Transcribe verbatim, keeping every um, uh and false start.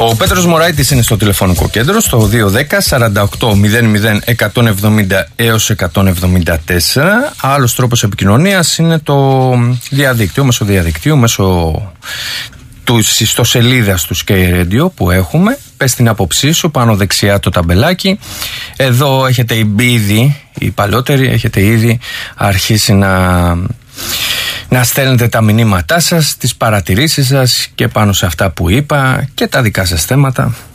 Ο Πέτρος Μωράητης είναι στο τηλεφωνικό κέντρο στο δύο ένα μηδέν σαράντα οκτώ μηδέν μηδέν εκατόν εβδομήντα έως εκατόν εβδομήντα τέσσερα. Άλλος τρόπος επικοινωνίας είναι το διαδίκτυο, μέσω διαδικτύου, μέσω του ιστοσελίδας του Sky Radio που έχουμε. Πες την άποψή σου, πάνω δεξιά το ταμπελάκι. Εδώ έχετε ήδη, οι παλαιότεροι έχετε ήδη αρχίσει να, να στέλνετε τα μηνύματά σας, τις παρατηρήσεις σας και πάνω σε αυτά που είπα και τα δικά σας θέματα.